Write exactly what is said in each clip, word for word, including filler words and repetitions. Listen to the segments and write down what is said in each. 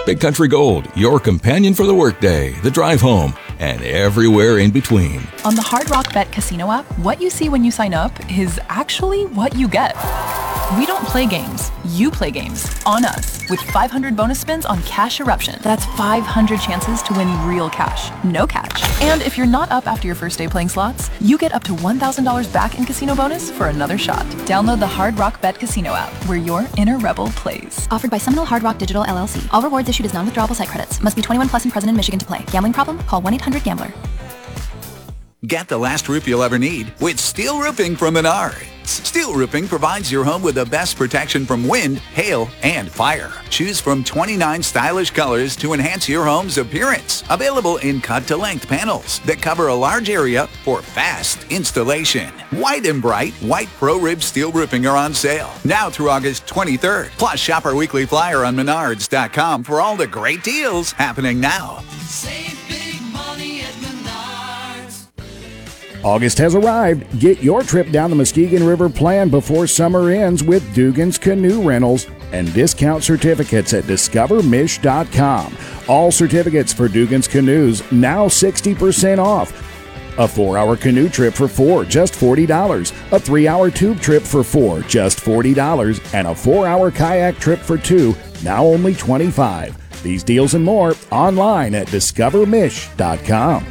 Big Country Gold, your companion for the workday, the drive home, and everywhere in between. On the Hard Rock Bet Casino app, what you see when you sign up is actually what you get. We don't play games. You play games on us with five hundred bonus spins on Cash Eruption. That's five hundred chances to win real cash, no catch. And if you're not up after your first day playing slots, you get up to one thousand dollars back in casino bonus for another shot. Download the Hard Rock Bet Casino app, where your inner rebel plays. Offered by Seminole Hard Rock Digital L L C. All rewards issued as non-withdrawable site credits. Must be twenty-one plus and present in Michigan to play. Gambling problem? Call one eight hundred gambler. Get the last roof you'll ever need with Steel Roofing from Menards. Steel Roofing provides your home with the best protection from wind, hail, and fire. Choose from twenty-nine stylish colors to enhance your home's appearance. Available in cut-to-length panels that cover a large area for fast installation. White and bright, white Pro Rib Steel Roofing are on sale now through August twenty-third. Plus, shop our weekly flyer on menards dot com for all the great deals happening now. Save big money at Menards. August has arrived. Get your trip down the Muskegon River planned before summer ends with Dugan's Canoe Rentals and discount certificates at discover mish dot com. All certificates for Dugan's Canoes now sixty percent off. A four-hour canoe trip for four, just forty dollars. A three-hour tube trip for four, just forty dollars. And a four-hour kayak trip for two, now only twenty-five dollars. These deals and more online at discover mish dot com.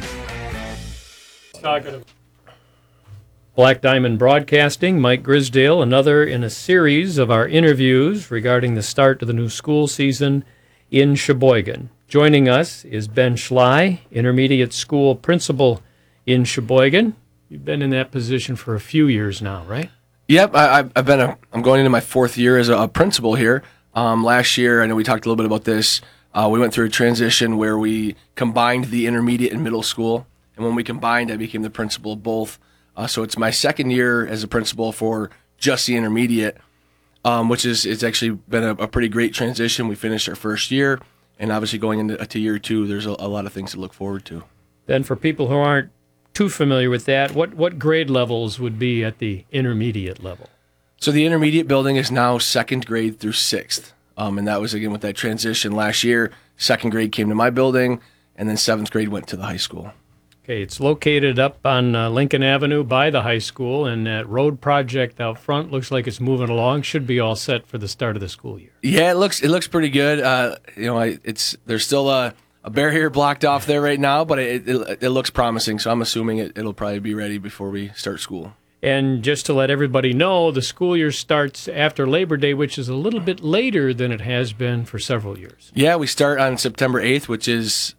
Black Diamond Broadcasting, Mike Grisdale, another in a series of our interviews regarding the start of the new school season in Sheboygan. Joining us is Ben Schley, intermediate school principal in Sheboygan. You've been in that position for a few years now, right? Yep, I, I've been. A, I'm going into my fourth year as a, a principal here. Um, last year, I know we talked a little bit about this. Uh, we went through a transition where we combined the intermediate and middle school, and when we combined, I became the principal of both. Uh, so it's my second year as a principal for just the intermediate, um, which is it's actually been a, a pretty great transition. We finished our first year, and obviously going into to year two, there's a, a lot of things to look forward to. Then for people who aren't too familiar with that, what, what grade levels would be at the intermediate level? So the intermediate building is now second grade through sixth, um, and that was, again, with that transition last year. Second grade came to my building, and then seventh grade went to the high school. Okay, it's located up on uh, Lincoln Avenue by the high school, and that road project out front looks like it's moving along. Should be all set for the start of the school year. Yeah, it looks it looks pretty good. Uh, you know, I, it's there's still a, a barrier blocked off there right now, but it, it it looks promising. So I'm assuming it, it'll probably be ready before we start school. And just to let everybody know, the school year starts after Labor Day, which is a little bit later than it has been for several years. Yeah, we start on September eighth, which is